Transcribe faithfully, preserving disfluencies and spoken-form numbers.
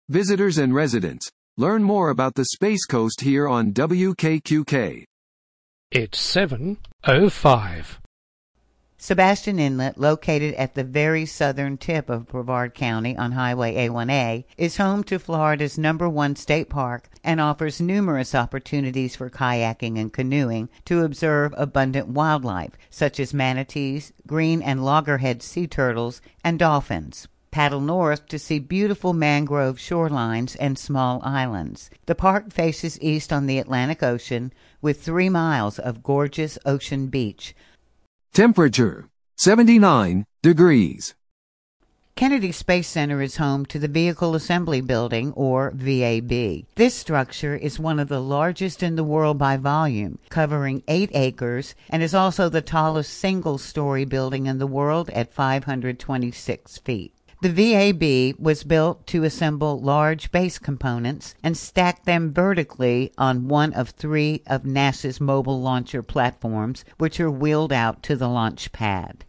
visitors and residents. Learn more about the Space Coast here on W K Q K. It's seven oh five. Sebastian Inlet, located at the very southern tip of Brevard County on Highway A one A, is home to Florida's number one state park and offers numerous opportunities for kayaking and canoeing to observe abundant wildlife, such as manatees, green and loggerhead sea turtles, and dolphins. Paddle north to see beautiful mangrove shorelines and small islands. The park faces east on the Atlantic Ocean with three miles of gorgeous ocean beach. Temperature, seventy-nine degrees. Kennedy Space Center is home to the Vehicle Assembly Building, or V A B. This structure is one of the largest in the world by volume, covering eight acres, and is also the tallest single-story building in the world at five hundred twenty-six feet. The V A B was built to assemble large base components and stack them vertically on one of three of NASA's mobile launcher platforms, which are wheeled out to the launch pad.